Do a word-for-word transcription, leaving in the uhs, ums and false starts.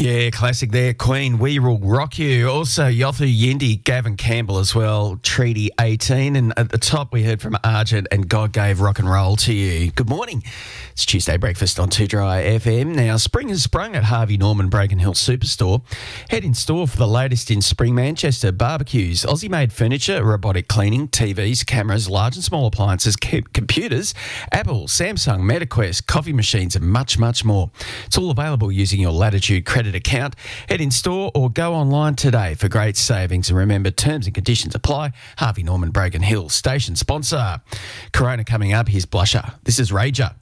Yeah, classic there. Queen, We Will Rock You. Also, Yothu Yindi, Gavin Campbell as well, Treaty eighteen. And at the top, we heard from Argent and God Gave Rock and Roll to You. Good morning. It's Tuesday Breakfast on two Dry F M. Now, spring has sprung at Harvey Norman Broken Hill Superstore. Head in store for the latest in spring Manchester barbecues, Aussie-made furniture, robotic cleaning, T Vs, cameras, large and small appliances, c- computers, Apple, Samsung, MetaQuest, coffee machines and much, much more. It's all available using your Latitude credit account. Head in store or go online today for great savings. And remember, terms and conditions apply. Harvey Norman Broken Hill, station sponsor. Corona coming up. Here's Blusher. This is Rager.